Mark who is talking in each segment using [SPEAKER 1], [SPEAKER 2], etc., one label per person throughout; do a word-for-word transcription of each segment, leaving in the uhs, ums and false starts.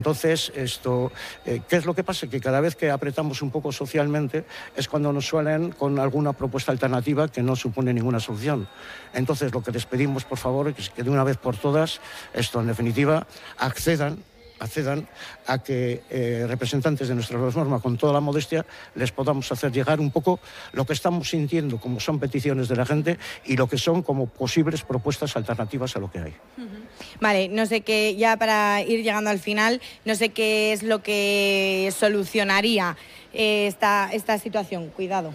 [SPEAKER 1] Entonces, esto, eh, ¿qué es lo que pasa? Que cada vez que apretamos un poco socialmente es cuando nos suelen con alguna propuesta alternativa que no supone ninguna solución. Entonces, lo que les pedimos, por favor, es que de una vez por todas, esto en definitiva, accedan accedan a que eh, representantes de nuestra norma, con toda la modestia, les podamos hacer llegar un poco lo que estamos sintiendo como son peticiones de la gente y lo que son como posibles propuestas alternativas a lo que hay.
[SPEAKER 2] Uh-huh. Vale, no sé qué, ya para ir llegando al final, no sé qué es lo que solucionaría eh, esta, esta situación. Cuidado.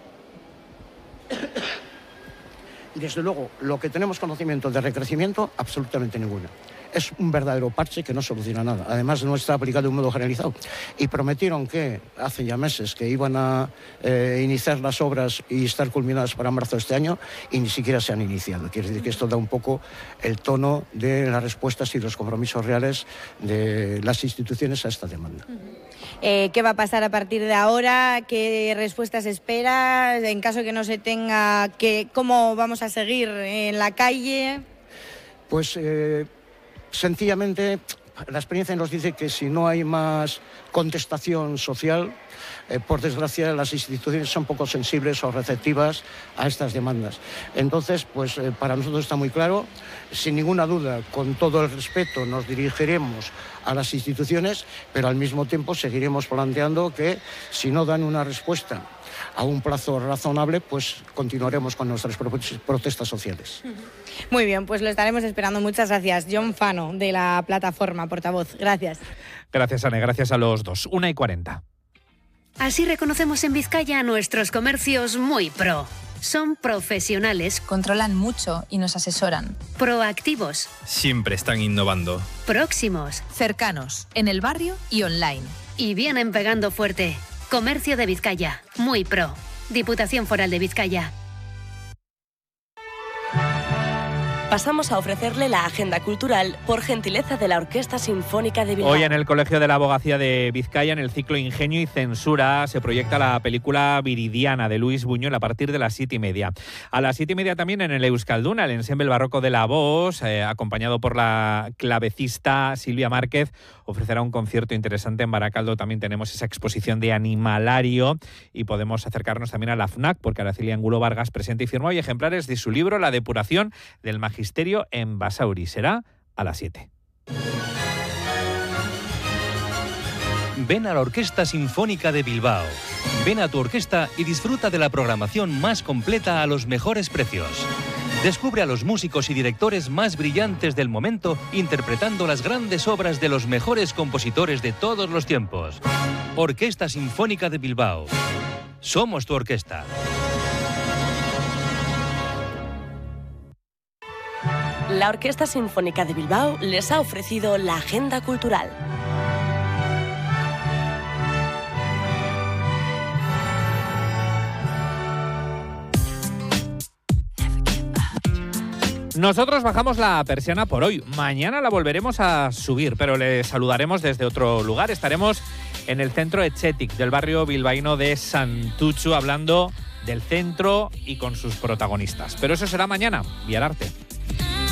[SPEAKER 1] Desde luego, lo que tenemos conocimiento de recrecimiento, absolutamente ninguna. Es un verdadero parche que no soluciona nada. Además, no está aplicado de un modo generalizado. Y prometieron que, hace ya meses, que iban a eh, iniciar las obras y estar culminadas para marzo de este año, y ni siquiera se han iniciado. Quiere decir que esto da un poco el tono de las respuestas y los compromisos reales de las instituciones a esta demanda.
[SPEAKER 2] Eh, ¿Qué va a pasar a partir de ahora? ¿Qué respuestas espera? En caso de que no se tenga, que, ¿cómo vamos a seguir en la calle?
[SPEAKER 1] Pues... Eh, Sencillamente, la experiencia nos dice que si no hay más contestación social, eh, por desgracia, las instituciones son poco sensibles o receptivas a estas demandas. Entonces, pues eh, para nosotros está muy claro, sin ninguna duda, con todo el respeto, nos dirigiremos a las instituciones, pero al mismo tiempo seguiremos planteando que si no dan una respuesta a un plazo razonable, pues continuaremos con nuestras protestas sociales.
[SPEAKER 2] Muy bien, pues lo estaremos esperando. Muchas gracias. Jon Fano, de la plataforma, portavoz. Gracias.
[SPEAKER 3] Gracias, Ane. Gracias a los dos. Una y cuarenta.
[SPEAKER 4] Así reconocemos en Vizcaya a nuestros comercios muy pro. Son profesionales,
[SPEAKER 5] controlan mucho y nos asesoran.
[SPEAKER 4] Proactivos.
[SPEAKER 6] Siempre están innovando.
[SPEAKER 4] Próximos.
[SPEAKER 5] Cercanos, en el barrio y online.
[SPEAKER 4] Y vienen pegando fuerte. Comercio de Vizcaya, muy pro. Diputación Foral de Vizcaya.
[SPEAKER 7] Pasamos a ofrecerle la agenda cultural por gentileza de la Orquesta Sinfónica de Bilbao.
[SPEAKER 3] Hoy en el Colegio de la Abogacía de Vizcaya, en el ciclo Ingenio y Censura, se proyecta la película Viridiana de Luis Buñuel a partir de las siete y media. A las siete y media también en el Euskalduna, el ensemble barroco de la voz, eh, acompañado por la clavecista Silvia Márquez, ofrecerá un concierto interesante. En Baracaldo también tenemos esa exposición de Animalario y podemos acercarnos también a la FNAC, porque Araceli Angulo Vargas presenta y firma hoy ejemplares de su libro La depuración del magisterio en Basauri. Será a las siete.
[SPEAKER 8] Ven a la Orquesta Sinfónica de Bilbao. Ven a tu orquesta y disfruta de la programación más completa a los mejores precios. Descubre a los músicos y directores más brillantes del momento interpretando las grandes obras de los mejores compositores de todos los tiempos. Orquesta Sinfónica de Bilbao. Somos tu orquesta.
[SPEAKER 7] La Orquesta Sinfónica de Bilbao les ha ofrecido la agenda cultural.
[SPEAKER 3] Nosotros bajamos la persiana por hoy. Mañana la volveremos a subir, pero le saludaremos desde otro lugar. Estaremos en el centro Etxetik del barrio bilbaíno de Santutxu, hablando del centro y con sus protagonistas. Pero eso será mañana. Vialarte.